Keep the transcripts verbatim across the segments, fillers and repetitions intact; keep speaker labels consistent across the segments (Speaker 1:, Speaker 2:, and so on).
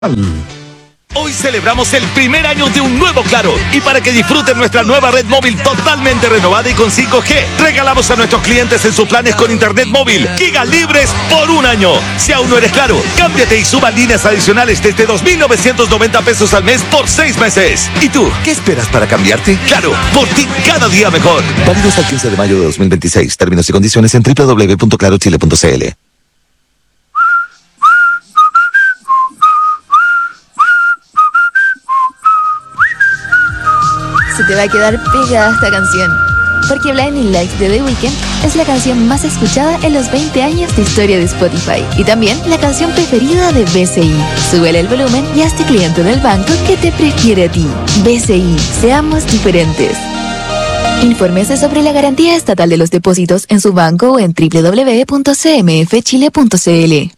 Speaker 1: Hoy celebramos el primer año de un nuevo Claro, y para que disfruten nuestra nueva red móvil totalmente renovada y con cinco G, regalamos a nuestros clientes en sus planes con internet móvil gigas libres por un año. Si aún no eres Claro, cámbiate y suba líneas adicionales desde dos mil novecientos noventa pesos al mes por seis meses. ¿Y tú, qué esperas para cambiarte? Claro, por ti cada día mejor. Válido hasta el quince de mayo de dos mil veintiséis. Términos y condiciones en doble u doble u doble u punto claro chile punto c l.
Speaker 2: Se te va a quedar pegada esta canción, porque Blinding Lights de The Weeknd es la canción más escuchada en los veinte años de historia de Spotify y también la canción preferida de B C I. Súbele el volumen y hazte cliente del banco que te prefiere a ti. B C I, seamos diferentes. Infórmese sobre la garantía estatal de los depósitos en su banco o en doble u doble u doble u punto c m f chile punto c l.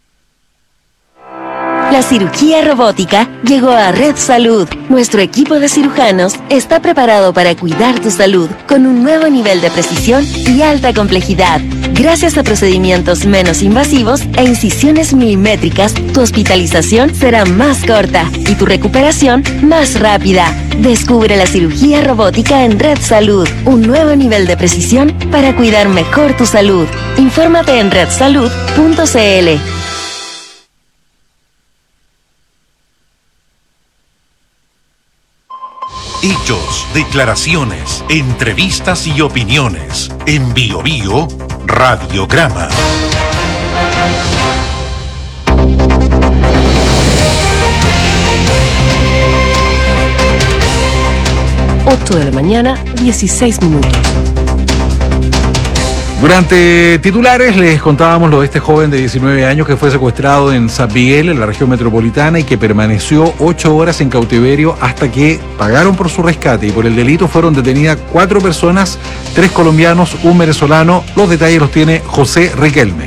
Speaker 3: La cirugía robótica llegó a Red Salud. Nuestro equipo de cirujanos está preparado para cuidar tu salud con un nuevo nivel de precisión y alta complejidad. Gracias a procedimientos menos invasivos e incisiones milimétricas, tu hospitalización será más corta y tu recuperación más rápida. Descubre la cirugía robótica en Red Salud, un nuevo nivel de precisión para cuidar mejor tu salud. Infórmate en red salud punto c l.
Speaker 4: Hechos, declaraciones, entrevistas y opiniones. En Bio Bio, Radiograma.
Speaker 5: ocho de la mañana, dieciséis minutos.
Speaker 6: Durante titulares les contábamos lo de este joven de diecinueve años que fue secuestrado en San Miguel, en la región metropolitana, y que permaneció ocho horas en cautiverio hasta que pagaron por su rescate, y por el delito fueron detenidas cuatro personas, tres colombianos, un venezolano. Los detalles los tiene José Riquelme.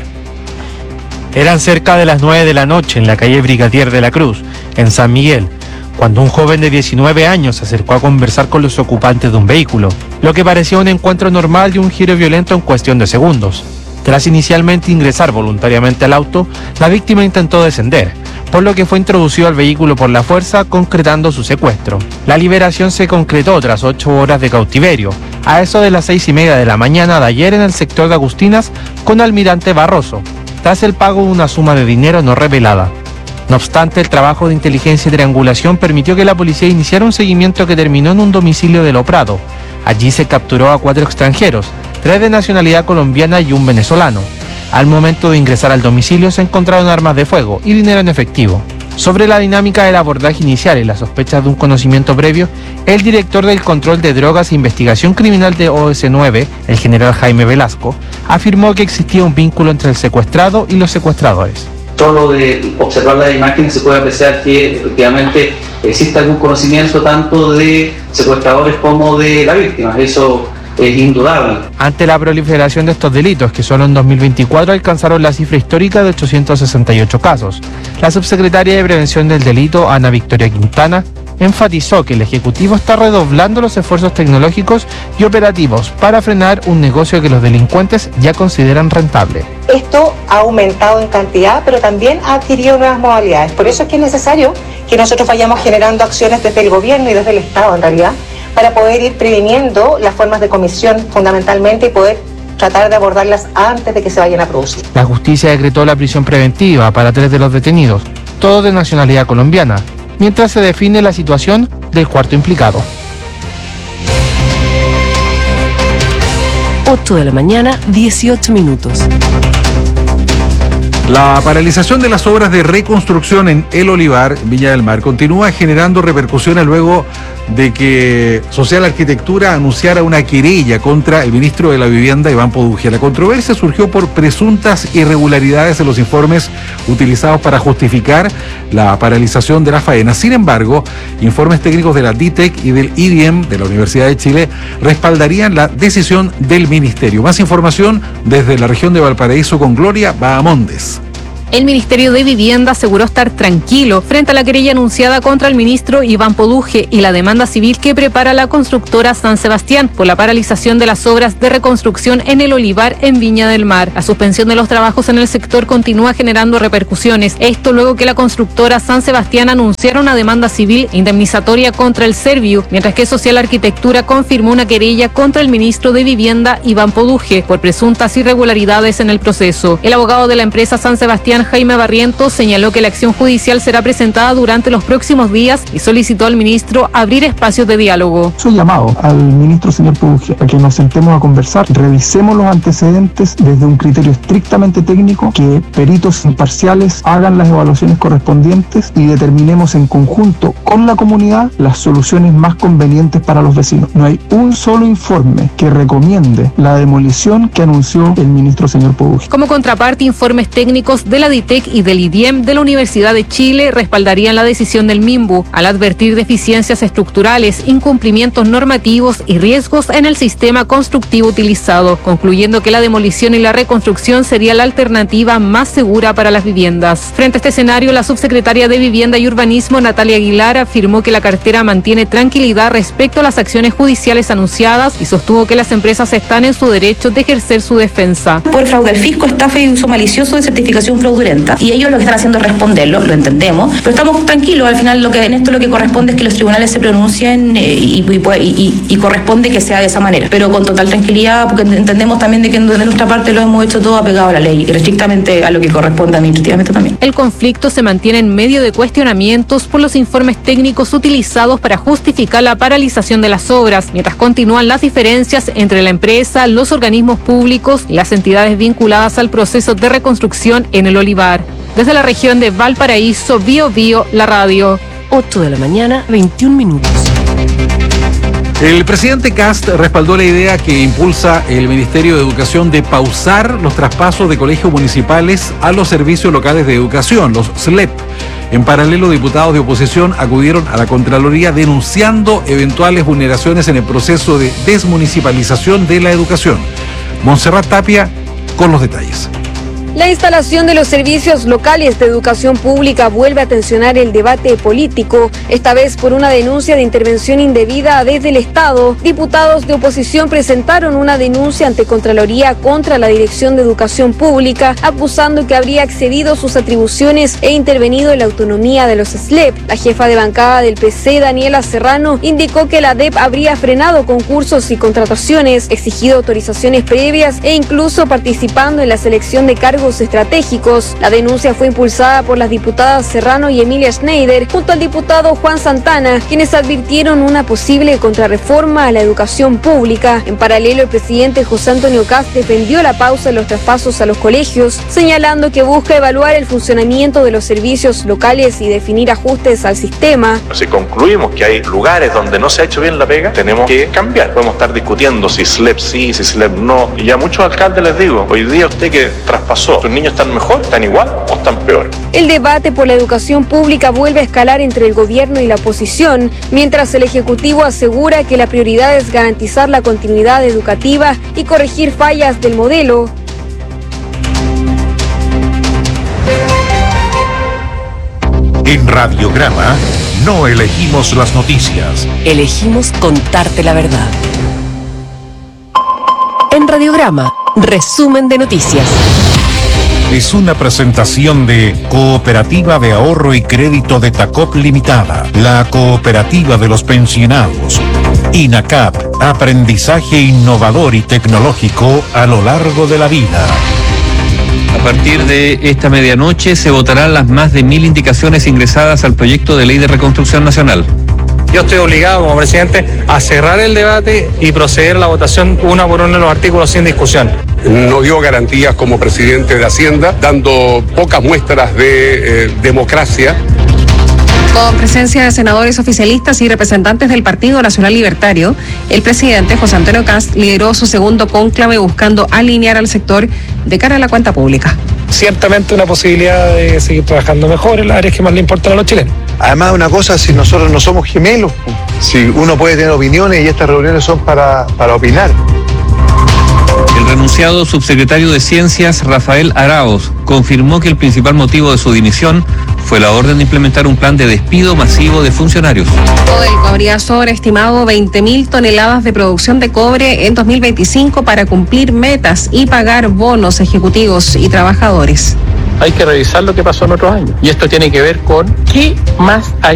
Speaker 7: Eran cerca de las nueve de la noche en la calle Brigadier de la Cruz, en San Miguel, cuando un joven de diecinueve años se acercó a conversar con los ocupantes de un vehículo, lo que parecía un encuentro normal y un giro violento en cuestión de segundos. Tras inicialmente ingresar voluntariamente al auto, la víctima intentó descender, por lo que fue introducido al vehículo por la fuerza, concretando su secuestro. La liberación se concretó tras ocho horas de cautiverio, a eso de las seis y media de la mañana de ayer en el sector de Agustinas, con Almirante Barroso, tras el pago de una suma de dinero no revelada. No obstante, el trabajo de inteligencia y triangulación permitió que la policía iniciara un seguimiento que terminó en un domicilio de Lo Prado. Allí se capturó a cuatro extranjeros, tres de nacionalidad colombiana y un venezolano. Al momento de ingresar al domicilio se encontraron armas de fuego y dinero en efectivo. Sobre la dinámica del abordaje inicial y las sospechas de un conocimiento previo, el director del Control de Drogas e Investigación Criminal de O S nueve, el general Jaime Velasco, afirmó que existía un vínculo entre el secuestrado y los secuestradores.
Speaker 8: Solo de observar las imágenes se puede apreciar que efectivamente existe algún conocimiento tanto de secuestradores como de la víctima. Eso es indudable.
Speaker 7: Ante la proliferación de estos delitos, que solo en dos mil veinticuatro alcanzaron la cifra histórica de ochocientos sesenta y ocho casos, la subsecretaria de Prevención del Delito, Ana Victoria Quintana, enfatizó que el Ejecutivo está redoblando los esfuerzos tecnológicos y operativos para frenar un negocio que los delincuentes ya consideran rentable.
Speaker 9: Esto ha aumentado en cantidad, pero también ha adquirido nuevas modalidades. Por eso es que es necesario que nosotros vayamos generando acciones desde el gobierno y desde el Estado, en realidad, para poder ir previniendo las formas de comisión fundamentalmente y poder tratar de abordarlas antes de que se vayan a producir.
Speaker 7: La justicia decretó la prisión preventiva para tres de los detenidos, todos de nacionalidad colombiana, mientras se define la situación del cuarto implicado.
Speaker 5: ocho de la mañana, dieciocho minutos.
Speaker 6: La paralización de las obras de reconstrucción en El Olivar, Viña del Mar, continúa generando repercusiones luego de que Social Arquitectura anunciara una querella contra el ministro de la Vivienda, Iván Poduje. La controversia surgió por presuntas irregularidades en los informes utilizados para justificar la paralización de la faena. Sin embargo, informes técnicos de la D I T E C y del I D I E M de la Universidad de Chile respaldarían la decisión del ministerio. Más información desde la región de Valparaíso con Gloria Bahamondes.
Speaker 10: El Ministerio de Vivienda aseguró estar tranquilo frente a la querella anunciada contra el ministro Iván Poduje y la demanda civil que prepara la constructora San Sebastián por la paralización de las obras de reconstrucción en el Olivar en Viña del Mar. La suspensión de los trabajos en el sector continúa generando repercusiones. Esto luego que la constructora San Sebastián anunciara una demanda civil indemnizatoria contra el Serviu, mientras que Social Arquitectura confirmó una querella contra el ministro de Vivienda Iván Poduje por presuntas irregularidades en el proceso. El abogado de la empresa San Sebastián, Jaime Barrientos, señaló que la acción judicial será presentada durante los próximos días y solicitó al ministro abrir espacios de diálogo.
Speaker 11: Soy llamado al ministro señor Poduje a que nos sentemos a conversar, revisemos los antecedentes desde un criterio estrictamente técnico, que peritos imparciales hagan las evaluaciones correspondientes y determinemos en conjunto con la comunidad las soluciones más convenientes para los vecinos. No hay un solo informe que recomiende la demolición que anunció el ministro señor Poduje.
Speaker 10: Como contraparte, informes técnicos de la DITEC y del I D I E M de la Universidad de Chile respaldarían la decisión del MIMBU al advertir deficiencias estructurales, incumplimientos normativos y riesgos en el sistema constructivo utilizado, concluyendo que la demolición y la reconstrucción sería la alternativa más segura para las viviendas. Frente a este escenario, la subsecretaria de Vivienda y Urbanismo, Natalia Aguilar, afirmó que la cartera mantiene tranquilidad respecto a las acciones judiciales anunciadas y sostuvo que las empresas están en su derecho de ejercer su defensa.
Speaker 12: Por fraude al fisco, estafa y uso malicioso de certificación fraudulenta. Y ellos lo que están haciendo es responderlo, lo entendemos, pero estamos tranquilos. Al final, lo que en esto lo que corresponde es que los tribunales se pronuncien eh, y, y, y, y corresponde que sea de esa manera, pero con total tranquilidad, porque entendemos también de que de nuestra parte lo hemos hecho todo apegado a la ley y estrictamente a lo que corresponde administrativamente también.
Speaker 10: El conflicto se mantiene en medio de cuestionamientos por los informes técnicos utilizados para justificar la paralización de las obras, mientras continúan las diferencias entre la empresa, los organismos públicos y las entidades vinculadas al proceso de reconstrucción en el Olivar. Desde la región de Valparaíso, Bio Bio, la radio.
Speaker 5: ocho de la mañana, veintiún minutos.
Speaker 6: El presidente Kast respaldó la idea que impulsa el Ministerio de Educación de pausar los traspasos de colegios municipales a los servicios locales de educación, los S L E P. En paralelo, diputados de oposición acudieron a la Contraloría denunciando eventuales vulneraciones en el proceso de desmunicipalización de la educación. Montserrat Tapia con los detalles.
Speaker 13: La instalación de los servicios locales de educación pública vuelve a tensionar el debate político, esta vez por una denuncia de intervención indebida desde el Estado. Diputados de oposición presentaron una denuncia ante Contraloría contra la Dirección de Educación Pública, acusando que habría excedido sus atribuciones e intervenido en la autonomía de los S L E P. La jefa de bancada del P C, Daniela Serrano, indicó que la D E P habría frenado concursos y contrataciones, exigido autorizaciones previas e incluso participando en la selección de cargos estratégicos. La denuncia fue impulsada por las diputadas Serrano y Emilia Schneider junto al diputado Juan Santana, quienes advirtieron una posible contrarreforma a la educación pública. En paralelo, el presidente José Antonio Kast defendió la pausa en los traspasos a los colegios, señalando que busca evaluar el funcionamiento de los servicios locales y definir ajustes al sistema.
Speaker 14: Si concluimos que hay lugares donde no se ha hecho bien la pega, tenemos que cambiar. Podemos estar discutiendo si S L E P sí, si S L E P no. Y a muchos alcaldes les digo, hoy día usted que traspasó, ¿sus niños están mejor, están igual o están peor?
Speaker 13: El debate por la educación pública vuelve a escalar entre el gobierno y la oposición, mientras el Ejecutivo asegura que la prioridad es garantizar la continuidad educativa y corregir fallas del modelo.
Speaker 4: En Radiograma no elegimos las noticias.
Speaker 5: Elegimos contarte la verdad. En Radiograma, resumen de noticias.
Speaker 4: Es una presentación de Cooperativa de Ahorro y Crédito de Tacop Limitada, la cooperativa de los pensionados. INACAP, aprendizaje innovador y tecnológico a lo largo de la vida.
Speaker 15: A partir de esta medianoche se votarán las más de mil indicaciones ingresadas al proyecto de ley de reconstrucción nacional.
Speaker 16: Yo estoy obligado como presidente a cerrar el debate y proceder a la votación una por uno de los artículos sin discusión.
Speaker 17: No dio garantías como presidente de Hacienda, dando pocas muestras de eh, democracia.
Speaker 18: Con presencia de senadores oficialistas y representantes del Partido Nacional Libertario, el presidente José Antonio Kast lideró su segundo cónclave buscando alinear al sector de cara a la cuenta pública.
Speaker 16: Ciertamente una posibilidad de seguir trabajando mejor en las áreas que más le importan a los chilenos.
Speaker 19: Además, una cosa, si nosotros no somos gemelos, si uno puede tener opiniones y estas reuniones son para, para opinar.
Speaker 15: El El renunciado subsecretario de Ciencias, Rafael Arauz, confirmó que el principal motivo de su dimisión fue la orden de implementar un plan de despido masivo de funcionarios.
Speaker 18: Codelco habría sobreestimado veinte mil toneladas de producción de cobre en dos mil veinticinco para cumplir metas y pagar bonos ejecutivos y trabajadores.
Speaker 20: Hay que revisar lo que pasó en otros años. Y esto tiene que ver con qué más hay